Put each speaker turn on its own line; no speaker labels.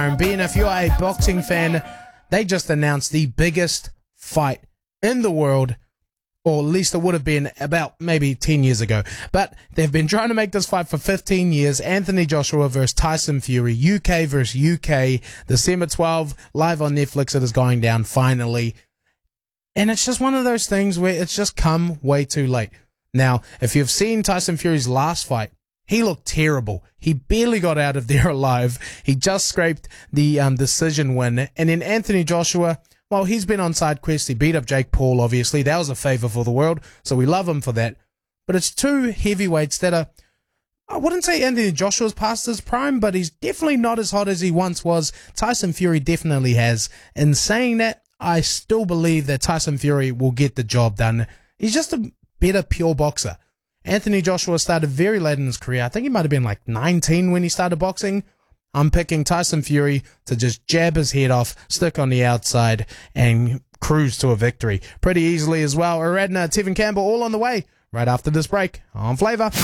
And being if you're a boxing fan, they just announced the biggest fight in the world, or at least it would have been about maybe 10 years ago. But they've been trying to make this fight for 15 years. Anthony Joshua versus Tyson Fury, UK versus UK, December 12, live on Netflix. It is going down finally. And it's just one of those things where it's just come way too late. Now, if you've seen Tyson Fury's last fight, he looked terrible. He barely got out of there alive. He just scraped the decision win. And then Anthony Joshua, well, he's been on side quest. He beat up Jake Paul, obviously. That was a favor for the world, so we love him for that. But it's two heavyweights that are, I wouldn't say Anthony Joshua's past his prime, but he's definitely not as hot as he once was. Tyson Fury definitely has. In saying that, I still believe that Tyson Fury will get the job done. He's just a better pure boxer. Anthony Joshua started very late in his career. I think he might have been like 19 when he started boxing. I'm picking Tyson Fury to just jab his head off, stick on the outside, and cruise to a victory pretty easily as well. Aradna, Tevin Campbell, all on the way right after this break on Flavor.